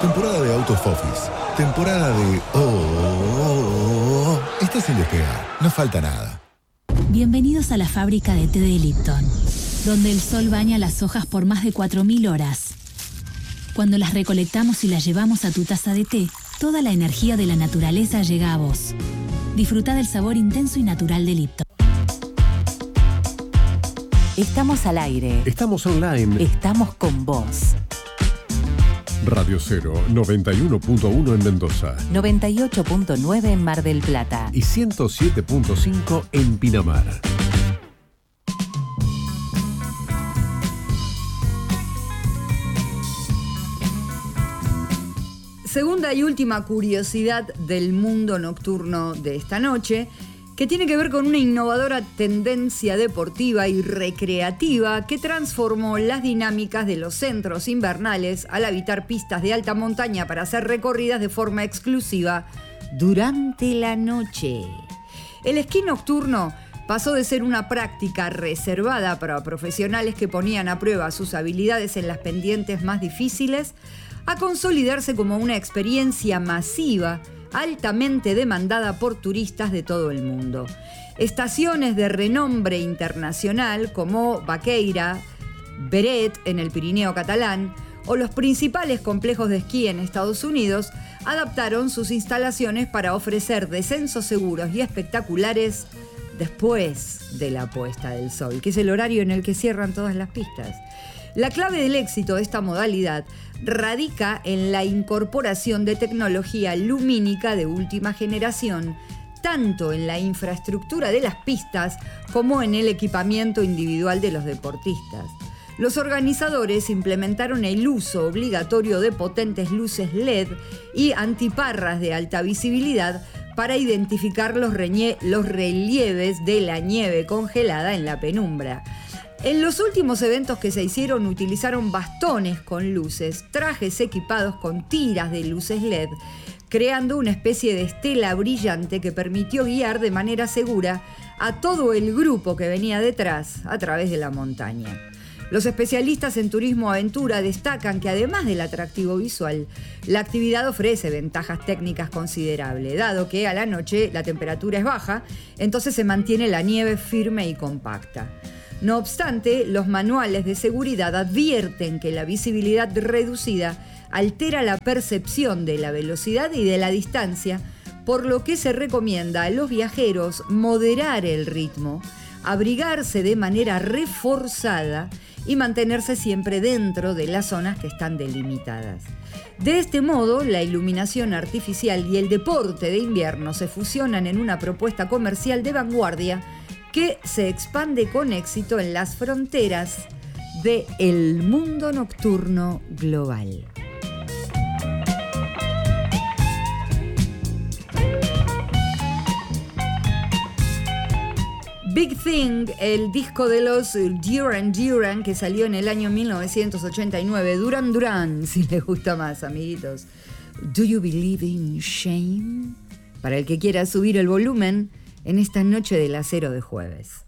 temporada de Out of Office, temporada de Estás sin despegar, no falta nada. Bienvenidos a la fábrica de té de Lipton, donde el sol baña las hojas por más de 4.000 horas. Cuando las recolectamos y las llevamos a tu taza de té, toda la energía de la naturaleza llega a vos. Disfruta del sabor intenso y natural de Lipton. Estamos al aire. Estamos online. Estamos con vos. Radio 0, 91.1 en Mendoza. 98.9 en Mar del Plata. Y 107.5 en Pinamar. Segunda y última curiosidad del mundo nocturno de esta noche, que tiene que ver con una innovadora tendencia deportiva y recreativa que transformó las dinámicas de los centros invernales al habitar pistas de alta montaña para hacer recorridas de forma exclusiva durante la noche. El esquí nocturno pasó de ser una práctica reservada para profesionales que ponían a prueba sus habilidades en las pendientes más difíciles a consolidarse como una experiencia masiva altamente demandada por turistas de todo el mundo. Estaciones de renombre internacional como Baqueira, Beret en el Pirineo catalán o los principales complejos de esquí en Estados Unidos adaptaron sus instalaciones para ofrecer descensos seguros y espectaculares después de la puesta del sol, que es el horario en el que cierran todas las pistas. La clave del éxito de esta modalidad radica en la incorporación de tecnología lumínica de última generación, tanto en la infraestructura de las pistas como en el equipamiento individual de los deportistas. Los organizadores implementaron el uso obligatorio de potentes luces LED y antiparras de alta visibilidad para identificar los relieves de la nieve congelada en la penumbra. En los últimos eventos que se hicieron utilizaron bastones con luces, trajes equipados con tiras de luces LED, creando una especie de estela brillante que permitió guiar de manera segura a todo el grupo que venía detrás a través de la montaña. Los especialistas en turismo aventura destacan que además del atractivo visual, la actividad ofrece ventajas técnicas considerables, dado que a la noche la temperatura es baja, entonces se mantiene la nieve firme y compacta. No obstante, los manuales de seguridad advierten que la visibilidad reducida altera la percepción de la velocidad y de la distancia, por lo que se recomienda a los viajeros moderar el ritmo, abrigarse de manera reforzada y mantenerse siempre dentro de las zonas que están delimitadas. De este modo, la iluminación artificial y el deporte de invierno se fusionan en una propuesta comercial de vanguardia que se expande con éxito en las fronteras del mundo nocturno global. Big Thing, el disco de los Duran Duran que salió en el año 1989. Duran Duran, si les gusta más, amiguitos. Do you believe in shame? Para el que quiera subir el volumen en esta noche del acero de jueves.